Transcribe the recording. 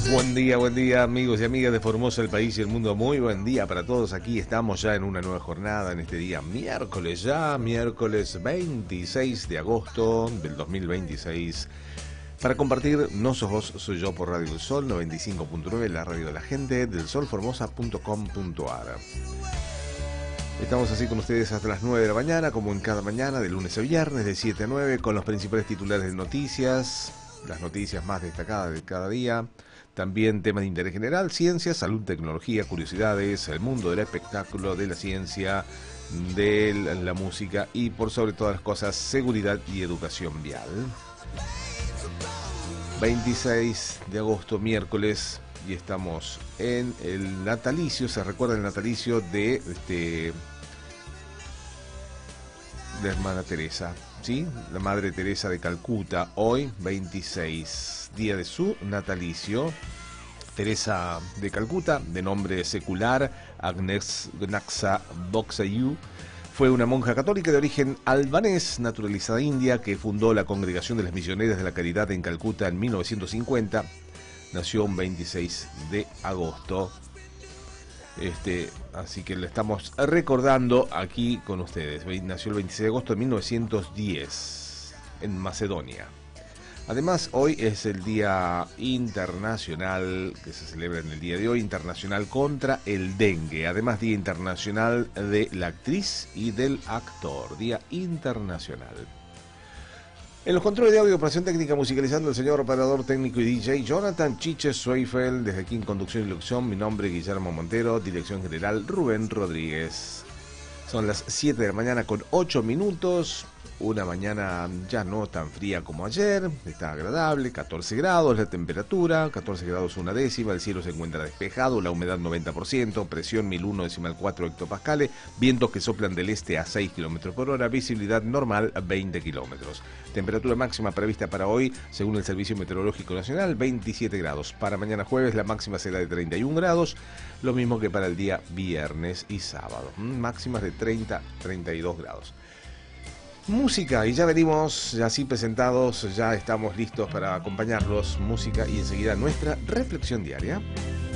Buen día amigos y amigas de Formosa, el país y el mundo. Muy buen día para todos. Aquí estamos ya en una nueva jornada en este día miércoles, miércoles 26 de agosto del 2026. Para compartir No Sos Vos, Soy Yo por Radio del Sol 95.9, la radio de la gente, delsolformosa.com.ar. Estamos así con ustedes hasta las 9 de la mañana, como en cada mañana, de lunes a viernes, de 7 a 9, con los principales titulares de noticias, las noticias más destacadas de cada día. También temas de interés general, ciencia, salud, tecnología, curiosidades, el mundo del espectáculo, de la ciencia, de la música y por sobre todas las cosas, seguridad y educación vial. 26 de agosto, miércoles, y estamos en el natalicio. Se recuerda el natalicio de la hermana Teresa, ¿sí? La Madre Teresa de Calcuta, hoy 26, día de su natalicio. Teresa de Calcuta, de nombre secular Agnes Gnaxa Boxayu, fue una monja católica de origen albanés, naturalizada india, que fundó la Congregación de las Misioneras de la Caridad en Calcuta en 1950. Nació un 26 de agosto. Así que lo estamos recordando aquí con ustedes. Nació el 26 de agosto de 1910 en Macedonia. Además, hoy es el Día Internacional, que se celebra en el día de hoy, Internacional contra el Dengue. Además, Día Internacional de la Actriz y del Actor. Día Internacional. En los controles de audio, operación técnica, musicalizando el señor operador técnico y DJ Jonathan Chiche Zweifel. Desde aquí en conducción y locución, mi nombre es Guillermo Montero, dirección general Rubén Rodríguez. Son las 7 de la mañana con 8 minutos. Una mañana ya no tan fría como ayer, está agradable, 14 grados la temperatura, 14 grados una décima, el cielo se encuentra despejado, la humedad 90%, presión 1001,4 hectopascales, vientos que soplan del este a 6 km por hora, visibilidad normal 20 kilómetros. Temperatura máxima prevista para hoy, según el Servicio Meteorológico Nacional, 27 grados. Para mañana jueves la máxima será de 31 grados, lo mismo que para el día viernes y sábado, máximas de 30-32 grados. Música, y ya venimos, ya así presentados, ya estamos listos para acompañarlos. Música y enseguida nuestra reflexión diaria.